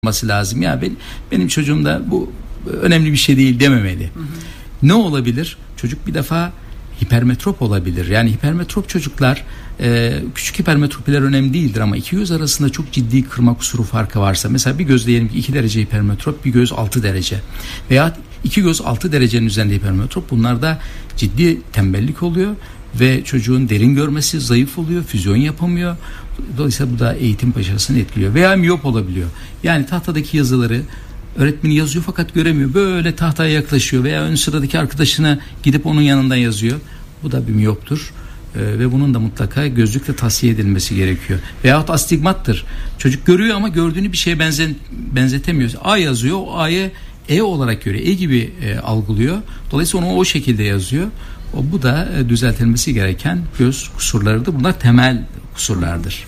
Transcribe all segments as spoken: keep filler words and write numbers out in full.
olması lazım. Ya ben, benim çocuğumda bu önemli bir şey değil dememeli. Hı hı. Ne olabilir? Çocuk bir defa hipermetrop olabilir. Yani hipermetrop çocuklar, e, küçük hipermetropiler önemli değildir ama iki göz arasında çok ciddi kırma kusuru farkı varsa, mesela bir göz diyelim ki iki derece hipermetrop, bir göz altı derece veya iki göz altı derecenin üzerinde hipermetrop, bunlarda ciddi tembellik oluyor ve çocuğun derin görmesi zayıf oluyor, füzyon yapamıyor. Dolayısıyla bu da eğitim başarısını etkiliyor. Veya miyop olabiliyor. Yani tahtadaki yazıları öğretmeni yazıyor fakat göremiyor. Böyle tahtaya yaklaşıyor veya ön sıradaki arkadaşına gidip onun yanından yazıyor. Bu da bir miyoptur. Ee, ve bunun da mutlaka gözlükle tavsiye edilmesi gerekiyor. Veyahut astigmattır. Çocuk görüyor ama gördüğünü bir şeye benze, benzetemiyor. A yazıyor, o A'yı E olarak görüyor. E gibi e, algılıyor. Dolayısıyla onu o şekilde yazıyor. O, bu da e, düzeltilmesi gereken göz kusurlarıdır. Bunlar temel kusurlardır.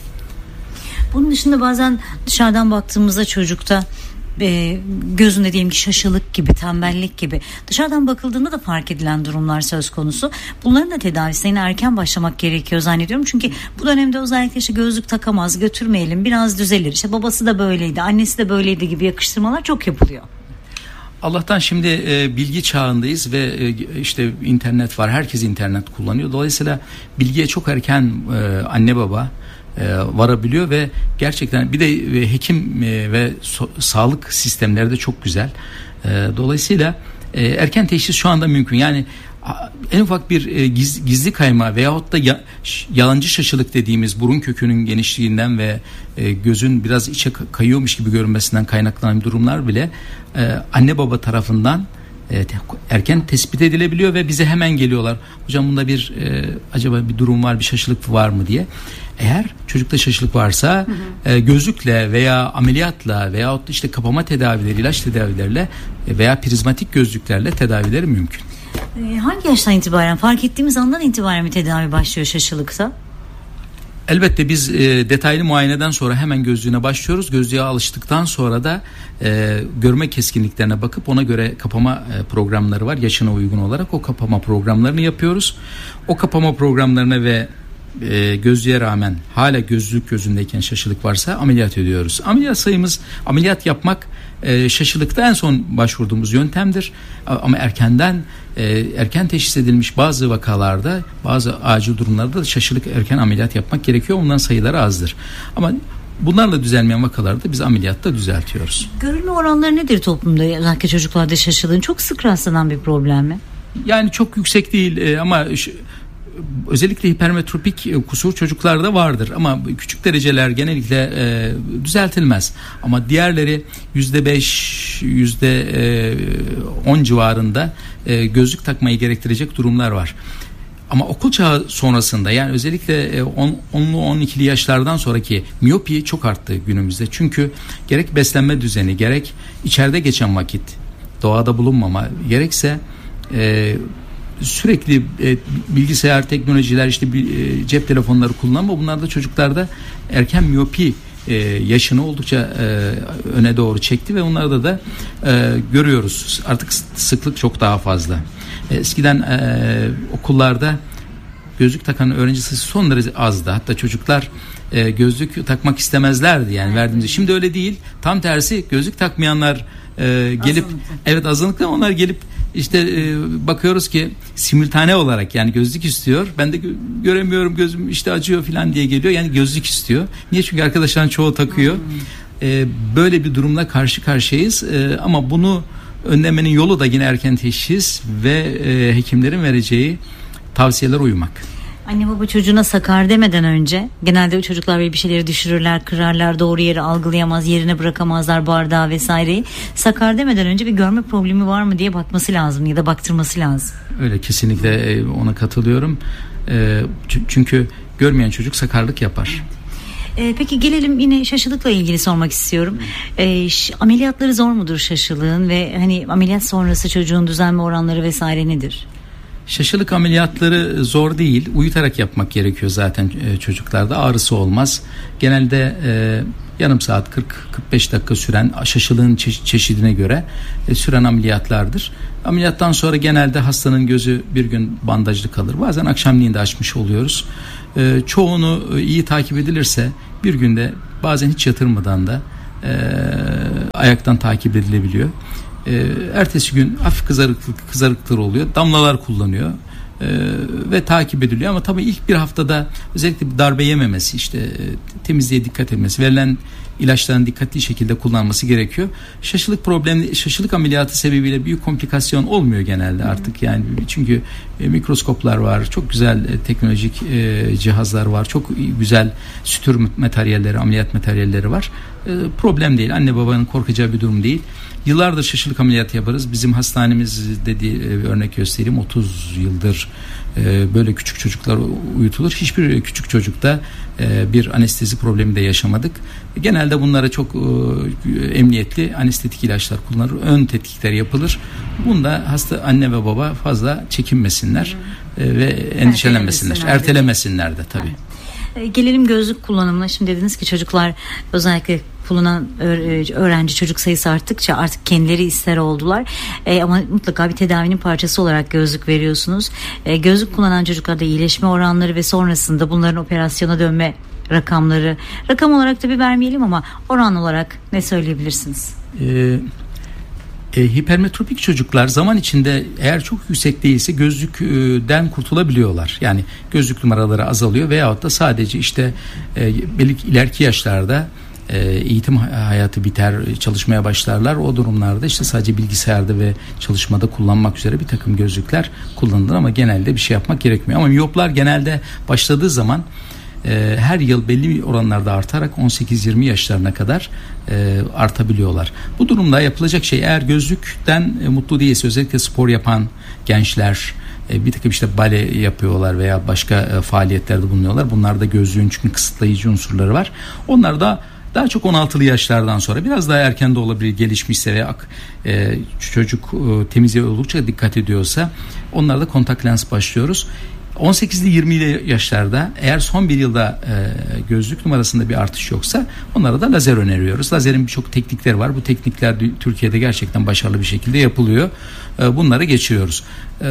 Bunun dışında bazen dışarıdan baktığımızda çocukta e, gözünde diyelim ki şaşılık gibi, tembellik gibi dışarıdan bakıldığında da fark edilen durumlar söz konusu. Bunların da tedavisine erken başlamak gerekiyor zannediyorum. Çünkü bu dönemde özellikle işte gözlük takamaz, götürmeyelim, biraz düzelir. İşte babası da böyleydi, annesi de böyleydi gibi yakıştırmalar çok yapılıyor. Allah'tan şimdi e, bilgi çağındayız ve e, işte internet var. Herkes internet kullanıyor. Dolayısıyla bilgiye çok erken e, anne baba e, varabiliyor ve gerçekten bir de e, hekim e, ve so, sağlık sistemleri de çok güzel. E, dolayısıyla e, erken teşhis şu anda mümkün. Yani en ufak bir e, giz, gizli kayma veyahut da ya, yalancı şaşılık dediğimiz burun kökünün genişliğinden ve e, gözün biraz içe kayıyormuş gibi görünmesinden kaynaklanan durumlar bile e, anne baba tarafından e, erken tespit edilebiliyor ve bize hemen geliyorlar. Hocam bunda bir e, acaba bir durum var, bir şaşılık var mı diye. Eğer çocukta şaşılık varsa, hı hı. E, gözlükle veya ameliyatla veyahut işte kapama tedavileri, ilaç tedavileriyle e, veya prizmatik gözlüklerle tedavileri mümkün. Hangi yaştan itibaren, fark ettiğimiz andan itibaren bir tedavi başlıyor şaşılıksa? Elbette biz e, detaylı muayeneden sonra hemen gözlüğüne başlıyoruz. Gözlüğe alıştıktan sonra da e, görme keskinliklerine bakıp ona göre kapama e, programları var. Yaşına uygun olarak o kapama programlarını yapıyoruz. O kapama programlarına ve e, gözlüğe rağmen hala gözlük gözündeyken şaşılık varsa ameliyat ediyoruz. Ameliyat sayımız, ameliyat yapmak e, şaşılıkta en son başvurduğumuz yöntemdir. Ama erkenden e, erken teşhis edilmiş bazı vakalarda, bazı acil durumlarda da şaşılık erken ameliyat yapmak gerekiyor. Ondan sayıları azdır. Ama bunlarla düzelmeyen vakalarda biz ameliyatta düzeltiyoruz. Görülme oranları nedir toplumda? Özellikle çocuklarda şaşılığın çok sık rastlanan bir problem mi? Yani çok yüksek değil e, ama şu, özellikle hipermetropik kusur çocuklarda vardır ama küçük dereceler genellikle e, düzeltilmez. Ama diğerleri yüzde beş, yüzde on civarında e, gözlük takmayı gerektirecek durumlar var. Ama okul çağı sonrasında, yani özellikle onlu on ikili yaşlardan sonraki miyopi çok arttı günümüzde. Çünkü gerek beslenme düzeni, gerek içeride geçen vakit, doğada bulunmama, gerekse e, sürekli e, bilgisayar, teknolojiler, işte e, cep telefonları kullanma, bunlar da çocuklarda erken miyopi e, yaşını oldukça e, öne doğru çekti ve onlarda da e, görüyoruz. Artık sıklık çok daha fazla. E, eskiden e, okullarda gözlük takan öğrenci sayısı son derece azdı. Hatta çocuklar e, gözlük takmak istemezlerdi yani verdiğimizde. Şimdi öyle değil. Tam tersi, gözlük takmayanlar e, gelip azınlıklı. evet azınlıklı onlar gelip İşte e, bakıyoruz ki simultane olarak, yani gözlük istiyor. Ben de gö- göremiyorum, gözüm işte acıyor falan diye geliyor. Yani gözlük istiyor. Niye? Çünkü arkadaşların çoğu takıyor. Hmm. E, böyle bir durumla karşı karşıyayız. E, ama bunu önlemenin yolu da yine erken teşhis ve e, hekimlerin vereceği tavsiyeler uymak. Anne baba çocuğuna sakar demeden önce, genelde çocuklar böyle bir şeyleri düşürürler, kırarlar, doğru yeri algılayamaz, yerine bırakamazlar bardağı vesaireyi. Sakar demeden önce bir görme problemi var mı diye bakması lazım ya da baktırması lazım. Öyle, kesinlikle ona katılıyorum. Çünkü görmeyen çocuk sakarlık yapar. Ee, peki gelelim yine şaşılıkla ilgili sormak istiyorum. Ee, ş- ameliyatları zor mudur şaşılığın ve hani ameliyat sonrası çocuğun düzelme oranları vesaire nedir? Şaşılık ameliyatları zor değil. Uyutarak yapmak gerekiyor zaten e, çocuklarda. Ağrısı olmaz. Genelde e, yarım saat kırk kırk beş dakika süren, şaşılığın çe- çeşidine göre e, süren ameliyatlardır. Ameliyattan sonra genelde hastanın gözü bir gün bandajlı kalır. Bazen akşamleyin de açmış oluyoruz. E, çoğunu iyi takip edilirse bir günde, bazen hiç yatırmadan da e, ayaktan takip edilebiliyor. E, ertesi gün hafif kızarıklık kızarıklıklar oluyor. Damlalar kullanıyor. Ee, ve takip ediliyor ama tabii ilk bir haftada özellikle bir darbe yememesi, işte e, temizliğe dikkat etmesi, verilen ilaçların dikkatli şekilde kullanması gerekiyor. Şaşılık problemi, şaşılık ameliyatı sebebiyle büyük komplikasyon olmuyor genelde artık yani, çünkü e, mikroskoplar var, çok güzel e, teknolojik e, cihazlar var, çok güzel sütür materyalleri, ameliyat materyalleri var. E, problem değil, anne babanın korkacağı bir durum değil. Yıllardır şaşılık ameliyatı yaparız. Bizim hastanemiz dediği örnek göstereyim, otuz yıldır e, böyle küçük çocuklar uyutulur. Hiçbir küçük çocukta e, bir anestezi problemi de yaşamadık. Genelde bunlara çok e, emniyetli anestetik ilaçlar kullanılır. Ön tetkikler yapılır. Bunda hasta anne ve baba fazla çekinmesinler e, ve endişelenmesinler. Ertelemesinler de tabii. Evet. Gelelim gözlük kullanımına. Şimdi dediniz ki çocuklar, özellikle kullanan öğrenci çocuk sayısı arttıkça artık kendileri ister oldular. E, ama mutlaka bir tedavinin parçası olarak gözlük veriyorsunuz. E, gözlük kullanan çocuklarda iyileşme oranları ve sonrasında bunların operasyona dönme rakamları, rakam olarak tabii vermeyelim ama oran olarak ne söyleyebilirsiniz? E, e, hipermetropik çocuklar zaman içinde eğer çok yüksek değilse gözlükten kurtulabiliyorlar. Yani gözlük numaraları azalıyor veyahut da sadece işte e, belki ileriki yaşlarda eğitim hayatı biter, çalışmaya başlarlar. O durumlarda işte sadece bilgisayarda ve çalışmada kullanmak üzere bir takım gözlükler kullanılır ama genelde bir şey yapmak gerekmiyor. Ama miyoplar genelde başladığı zaman e, her yıl belli oranlarda artarak on sekiz yirmi yaşlarına kadar e, artabiliyorlar. Bu durumda yapılacak şey, eğer gözlükten e, mutlu değilse, özellikle spor yapan gençler, bir takım işte bale yapıyorlar veya başka e, faaliyetlerde bulunuyorlar. Bunlarda gözlüğün çünkü kısıtlayıcı unsurları var. Onlar da daha çok on altılı yaşlardan sonra, biraz daha erken de olabilir, gelişmişse veya e, çocuk e, temizliğe oldukça dikkat ediyorsa, onlarda kontak lens başlıyoruz. on sekizli yirmili yaşlarda eğer son bir yılda e, gözlük numarasında bir artış yoksa onlara da lazer öneriyoruz. Lazerin birçok teknikleri var. Bu teknikler Türkiye'de gerçekten başarılı bir şekilde yapılıyor. E, bunları geçiyoruz. E,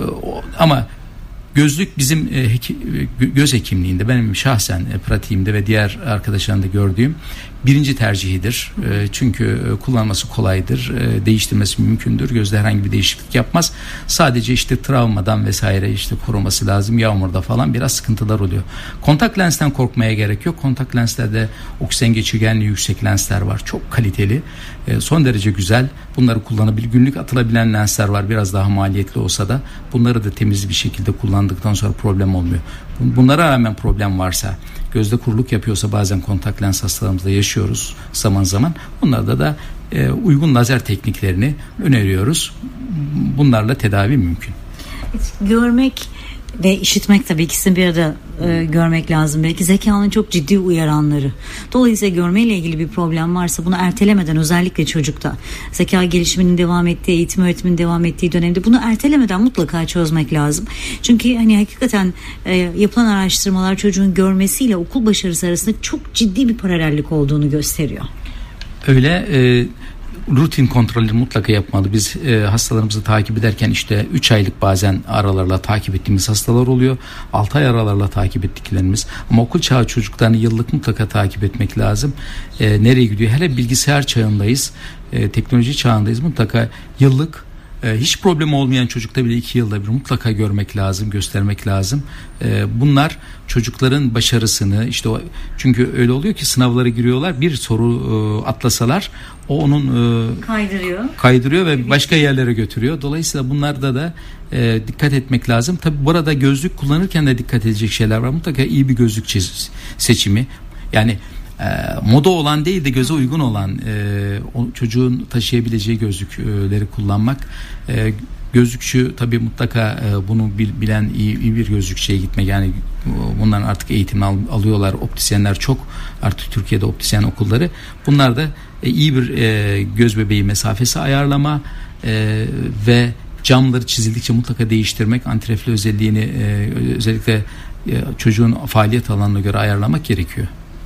ama gözlük bizim e, heki, göz hekimliğinde, benim şahsen e, pratiğimde ve diğer arkadaşlarımda gördüğüm birinci tercihidir. E, çünkü e, kullanması kolaydır, e, değiştirmesi mümkündür. Gözde herhangi bir değişiklik yapmaz. Sadece işte travmadan vesaire işte koruması lazım. Yağmurda falan biraz sıkıntılar oluyor. Kontak lensten korkmaya gerek yok. Kontak lenslerde oksijen geçirgenliği yüksek lensler var. Çok kaliteli. E, son derece güzel. Bunları kullanabilir. Günlük atılabilen lensler var. Biraz daha maliyetli olsa da bunları da temiz bir şekilde kullandıktan sonra problem olmuyor. Bunlara rağmen problem varsa, gözde kuruluk yapıyorsa bazen kontak lens hastalarımızda yaşıyoruz zaman zaman. Bunlarda da e, uygun lazer tekniklerini öneriyoruz. Bunlarla tedavi mümkün. Görmek ve işitmek, tabii ikisini bir arada e, görmek lazım. Belki zekanın çok ciddi uyaranları. Dolayısıyla görmeyle ilgili bir problem varsa bunu ertelemeden, özellikle çocukta zeka gelişiminin devam ettiği, eğitim öğretimin devam ettiği dönemde bunu ertelemeden mutlaka çözmek lazım. Çünkü hani hakikaten e, yapılan araştırmalar çocuğun görmesiyle okul başarısı arasında çok ciddi bir paralellik olduğunu gösteriyor. Öyle e, rutin kontrolleri mutlaka yapmalı. Biz e, hastalarımızı takip ederken işte üç aylık bazen aralarla takip ettiğimiz hastalar oluyor. altı ay aralarla takip ettiklerimiz. Ama okul çağı çocuklarını yıllık mutlaka takip etmek lazım. E, nereye gidiyor? Hele bilgisayar çağındayız. E, teknoloji çağındayız. Mutlaka yıllık, e, hiç problem olmayan çocukta bile iki yılda bir mutlaka görmek lazım, göstermek lazım. E, bunlar çocukların başarısını, işte o, çünkü öyle oluyor ki sınavlara giriyorlar, bir soru e, atlasalar o onun e, kaydırıyor kaydırıyor ve başka yerlere götürüyor. Dolayısıyla bunlarda da e, dikkat etmek lazım. Tabii burada gözlük kullanırken de dikkat edecek şeyler var. Mutlaka iyi bir gözlük seçimi. Yani e, moda olan değil de göze uygun olan, e, o çocuğun taşıyabileceği gözlükleri kullanmak. E, Gözlükçü tabii mutlaka e, bunu bilen iyi, iyi bir gözlükçüye gitmek, yani bunların artık eğitim al, alıyorlar. Optisyenler çok, artık Türkiye'de optisyen okulları. Bunlar da e, iyi bir e, göz bebeği mesafesi ayarlama e, ve camları çizildikçe mutlaka değiştirmek, antirefle özelliğini e, özellikle e, çocuğun faaliyet alanına göre ayarlamak gerekiyor.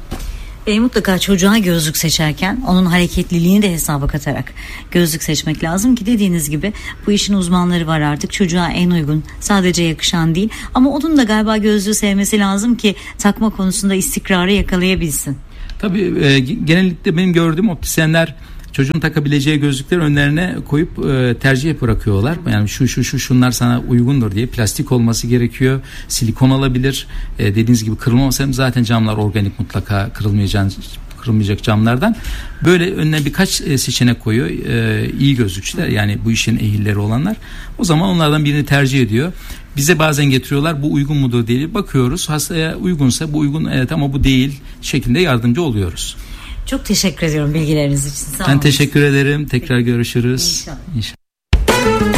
E, mutlaka çocuğa gözlük seçerken onun hareketliliğini de hesaba katarak gözlük seçmek lazım ki dediğiniz gibi bu işin uzmanları var artık, çocuğa en uygun, sadece yakışan değil, ama onun da galiba gözlüğü sevmesi lazım ki takma konusunda istikrarı yakalayabilsin. Tabii e, genellikle benim gördüğüm optisyenler çocuğun takabileceği gözlükleri önlerine koyup e, tercih bırakıyorlar. Yani şu şu şu şunlar sana uygundur diye. Plastik olması gerekiyor. Silikon olabilir. E, dediğiniz gibi kırılmaması, zaten camlar organik, mutlaka kırılmayacak kırılmayacak camlardan. Böyle önüne birkaç seçenek koyuyor. E, iyi gözlükçüler, yani bu işin ehilleri olanlar. O zaman onlardan birini tercih ediyor. Bize bazen getiriyorlar, bu uygun mudur diye bakıyoruz. Hastaya uygunsa bu uygun, evet ama bu değil şeklinde yardımcı oluyoruz. Çok teşekkür ediyorum bilgileriniz için. Sağ ben olun. teşekkür ederim. Tekrar görüşürüz. İnşallah. İnşallah.